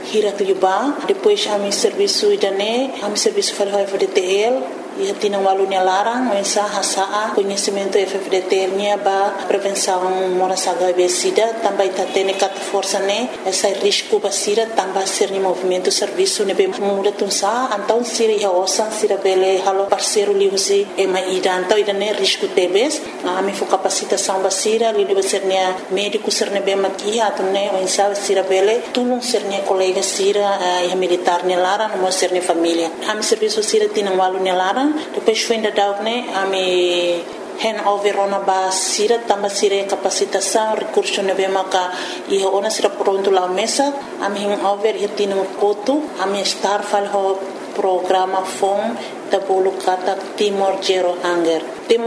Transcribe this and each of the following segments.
hira Liuba, depois ami serviço idane, ami serviço falo FDTL, e tinha walunya larang, mensa hasaa conhecimento FFDTL nya ba prevenção morasaga besida, também tatene cat força ne, essa risco basira também ser ni movimento serviço ne be muda tunsa, então sira ya osan sira bele halo parceiro liusi e maida, então idane risco tebes, ami fo capacitação basira, liu ser nia médico ser ne be makia, atune mensa sira bele tulung ser nia colega sira e militar ne larang, mo ser ne família, ami serviço sira tinha walunya larang. Depois foi ainda dar ami handover ona ba sira tamba sira capacitação recurso ne bema ka e ona sira pronto lá mesa ami handover e tinha koto ami star fal ho programa fom tabulu kata Timor Zero Hunger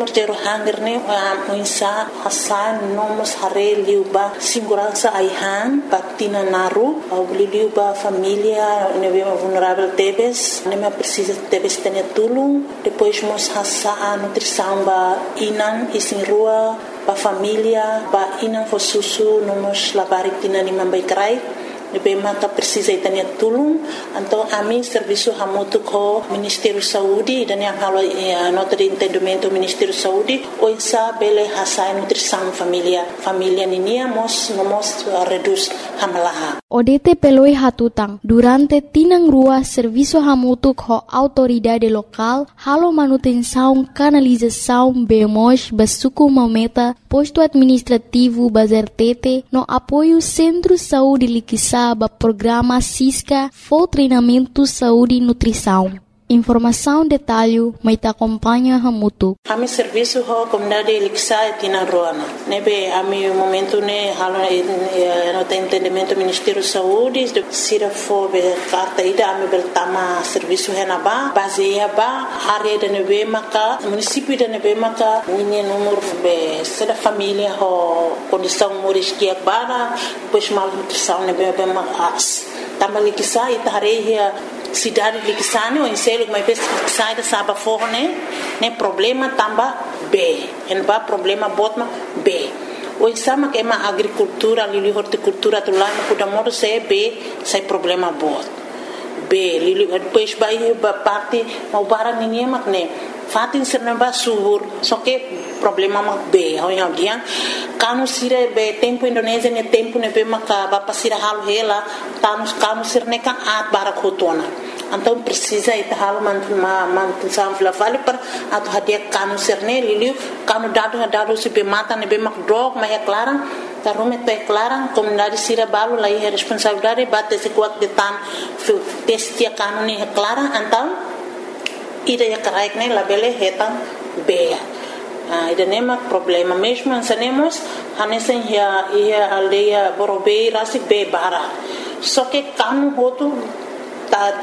ne muinsa hasan nomos hare liuba segurança aihan patina naru au liuba família nebe vulnerável tebes neme precisa tebes tenia tulung depois mos hasa nutrição ba inan isin rua ba família ba inan fo susu nomos labarik tina ni mambai krai nebe mata precisa itania tulung então ami serviço hamutu ko Ministério Saúde dan yang halo nota de entendimento Ministério Saúde o insa bele hasa nutrição família ninia mos reduz hamalaha ODT peloi hatutang durante tinang rua serviço hamutu ko autoridade local halo manutenção canalização bemos basuku mameta posto administrativo bazertete no apoio Centro Saúde Liquissa ba programa Cisca for treinamento saúde e nutrição. Informação detalhe mai ta acompanha hamutu. Ami serviço ho comunidade Liquissa tina ruana. Nebe ami momento ne halo no entendimento Ministério Saúde sira fo be carta ida ami beltama serviço henaba baseia ba área de nebe maka município de nebe maka minha número be seda família ho condição moriskia bara pois mal nutrição nebe be mas tama Liquissa itareia cidade Liquissa ne o inselo mas sai da saba forne ne problema tamba B en ba problema botma B o insama que ma agricultura lili horticultura tu lá no kuda modo se B sai problema bot B lili depois vai ba parte mau barang ninguém mak ne fatin serna ba suhur só que problema mak B ho yang dia kanu sire be tempo Indonesia ne tempo ne be maka ba pasira halu hela kanu sirne kan at barak hotona então precisa ita hal mantu samfla vale para atu hadia kanu serne liliu kanu dado se be mata ne be mak drog ma é clara tarume te clara comunidade sira balu lá é responsabilidade bate se kuat de tan testia kanu ne é clara então ida ya karaik ne labele hetan be ida nema problema mesmo ansanemos hanesen ya aldeia borobei rasi be bara só que kanu hotu ta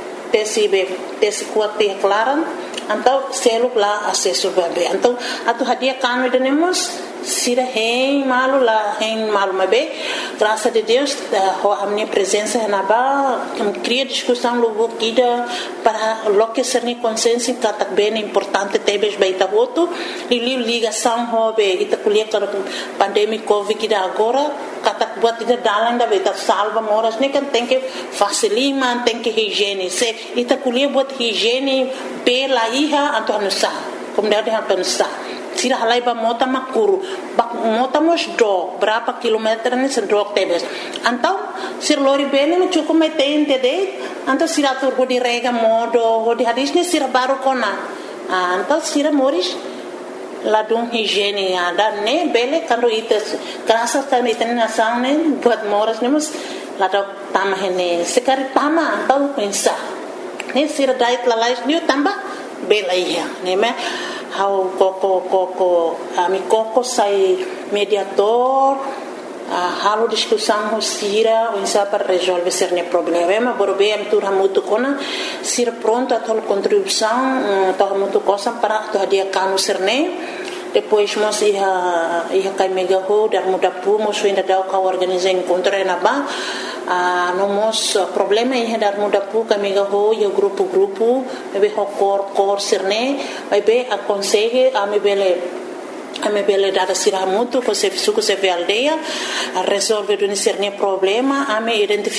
tesi kuat te klaran então selo lá acesso bebê então atu hadia kanu denemos sira hein malu mabe graças a Deus a minha presença na ba cria discussão logo kida para loque ser ni consciência que bem importante tebes baita voto e ligação hobe ita kulia para pandemia covid kida agora katak buat ida dalan da baita salva moras ne kan tem que facilima tem que higiene se ita kulia buat higiene pela iha antonusa comunidade antonusa sira halai ba mota makuru bak mota mos do berapa kilometer ni sendok tebes antau sir lori bene no cukup metente de antau sira tur di rega modo di hadis ni sira baru kona antau sira moris ladung higiene ada ne bele kando ites kerasa kan iten nasang ne buat moras ne mus ladok tamah ne sekari tama antau pensa ne sira diet lalais ni tambah bela iya ne me how koko ami koko sai mediator halo discussão sira o insa para resolver cerne problema borobe am tur hamutu kona sira pronto a tol contribuição to hamutu cosa para to dia kanu cerne depois mos ia kai mega ho dar muda pu mos ainda dau ka organizar encontro na ba no mos problema ia dar muda pu ka mega ho ia grupo be ho cor cerne vai be aconselhe a me bele dada sira mutu ko se aldeia a resolver un cerne problema a me